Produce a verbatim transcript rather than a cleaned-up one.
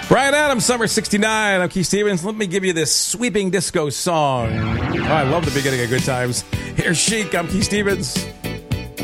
Bryan Adams, Summer sixty-nine. I'm Keith Stevens. Let me give you this sweeping disco song. Oh, I love the beginning of Good Times. Here's Chic. I'm Keith Stevens.